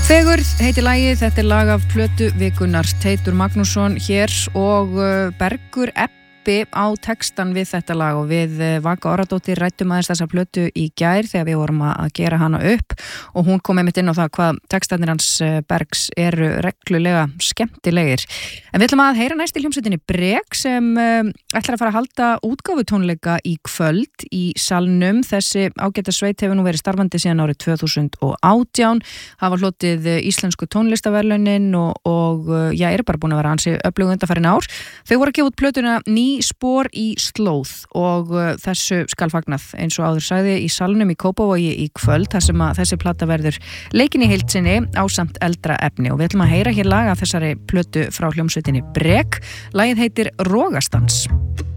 Fegurð heitir lagið, þetta lag af plötu vikunnar. Teitur Magnússon hér og Bergur Ebbi á textan við þetta lag og við Vaka Orradóttir ræddum aðeins þessa plötu í gær þegar við vorum að gera hana upp og hún kom einmitt inn á það hvað textarnir hans Bergs eru reglulega skemmtilegir. En við ætlum að heyra næst í hljómsveitinni Brek sem ætlar að fara að halda útgáfutónleika í kvöld í salnum. Þessi ágæta sveit hefur nú verið starfandi síðan árið 2018, hafa hlotið íslensku tónlistaverðlaunin og eru bara búin að vera ansi öflug undanfarin ár. Þau voru að gefa út plötuna Ný spor í slóð og þessu skal fagnað eins og áður sagði í salnum í Kópavogi í kvöld þar sem að þessi plata verður leikin í heild sinni ásamt eldra efni og við ætlum að heyra hér lag af þessari plötu frá hljómsveitinni Brek. Lagið heitir Rogastans.